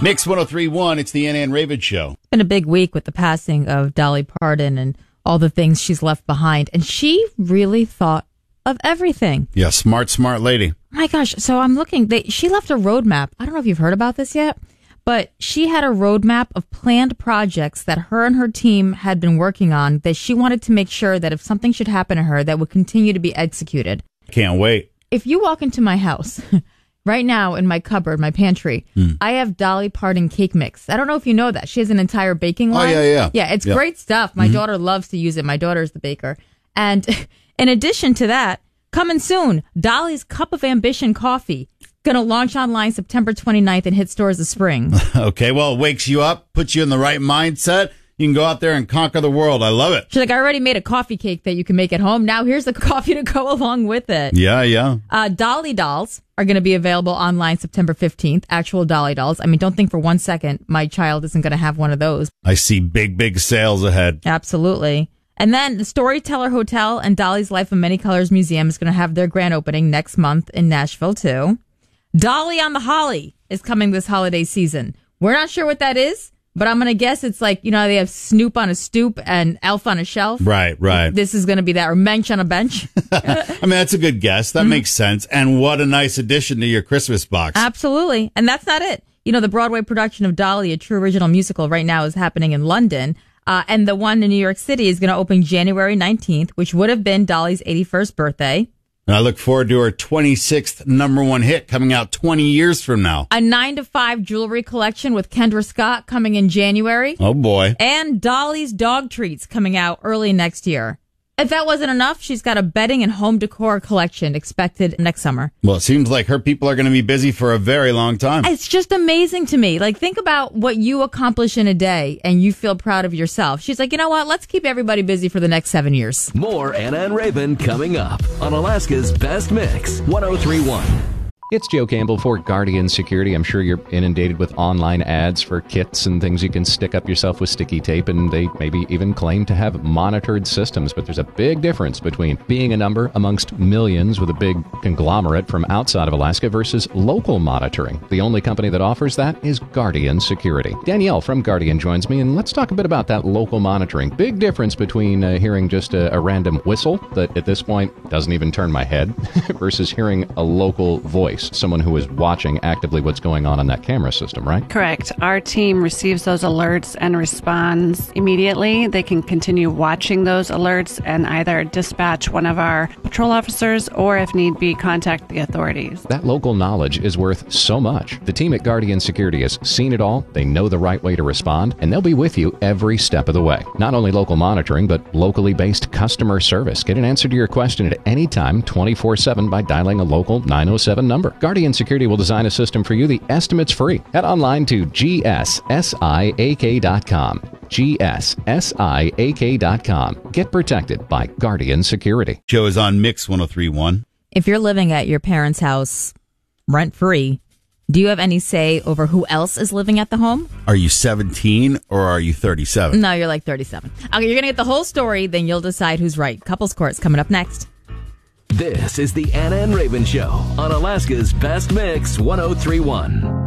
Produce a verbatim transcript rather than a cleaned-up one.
Mix one oh three point one, it's the Ann Ann Raven Show. It's been a big week with the passing of Dolly Parton and all the things she's left behind. And she really thought of everything. Yeah, smart, smart lady. My gosh. So I'm looking. They, she left a roadmap. I don't know if you've heard about this yet, but she had a roadmap of planned projects that her and her team had been working on that she wanted to make sure that if something should happen to her, that would continue to be executed. Can't wait. If you walk into my house right now in my cupboard, my pantry, mm. I have Dolly Parton cake mix. I don't know if you know that. She has an entire baking line. Oh, yeah, yeah. Yeah, it's yeah. great stuff. My mm-hmm. daughter loves to use it. My daughter's the baker. And in addition to that, coming soon, Dolly's Cup of Ambition coffee. Going to launch online September twenty-ninth and hit stores this spring. Okay, well, it wakes you up, puts you in the right mindset. You can go out there and conquer the world. I love it. She's like, I already made a coffee cake that you can make at home. Now here's the coffee to go along with it. Yeah, yeah. Uh, Dolly dolls are going to be available online September fifteenth. Actual Dolly dolls. I mean, don't think for one second my child isn't going to have one of those. I see big, big sales ahead. Absolutely. And then the Storyteller Hotel and Dolly's Life of Many Colors Museum is going to have their grand opening next month in Nashville, too. Dolly on the Holly is coming this holiday season. We're not sure what that is, but I'm going to guess it's like, you know, they have Snoop on a stoop and Elf on a shelf. Right, right. This is going to be that, or Mensch on a bench. I mean, that's a good guess. That mm-hmm. makes sense. And what a nice addition to your Christmas box. Absolutely. And that's not it. You know, the Broadway production of Dolly, a true original musical, right now is happening in London. Uh, and the one in New York City is going to open January nineteenth, which would have been Dolly's eighty-first birthday. And I look forward to her twenty-sixth number one hit coming out twenty years from now. A nine to five jewelry collection with Kendra Scott coming in January. Oh, boy. And Dolly's dog treats coming out early next year. If that wasn't enough, she's got a bedding and home decor collection expected next summer. Well, it seems like her people are going to be busy for a very long time. It's just amazing to me. Like, think about what you accomplish in a day and you feel proud of yourself. She's like, you know what? Let's keep everybody busy for the next seven years. More Ann Ann Raven coming up on Alaska's Best Mix, one oh three point one. It's Joe Campbell for Guardian Security. I'm sure you're inundated with online ads for kits and things you can stick up yourself with sticky tape, and they maybe even claim to have monitored systems. But there's a big difference between being a number amongst millions with a big conglomerate from outside of Alaska versus local monitoring. The only company that offers that is Guardian Security. Danielle from Guardian joins me, and let's talk a bit about that local monitoring. Big difference between uh, hearing just a, a random whistle that at this point doesn't even turn my head versus hearing a local voice. Someone who is watching actively what's going on in that camera system, right? Correct. Our team receives those alerts and responds immediately. They can continue watching those alerts and either dispatch one of our patrol officers or, if need be, contact the authorities. That local knowledge is worth so much. The team at Guardian Security has seen it all. They know the right way to respond, and they'll be with you every step of the way. Not only local monitoring, but locally based customer service. Get an answer to your question at any time, twenty-four seven, by dialing a local nine oh seven number. Guardian Security will design a system for you. The estimate's free. Head online to G S S I A K dot com. G S S I A K dot com. Get protected by Guardian Security. Joe is on Mix one oh three point one. If you're living at your parents' house rent-free, do you have any say over who else is living at the home? Are you seventeen or are you thirty-seven? No, you're like thirty-seven. Okay, you're going to get the whole story, then you'll decide who's right. Couples Court's coming up next. This is the Ann Ann Raven Show on Alaska's Best Mix, one oh three point one.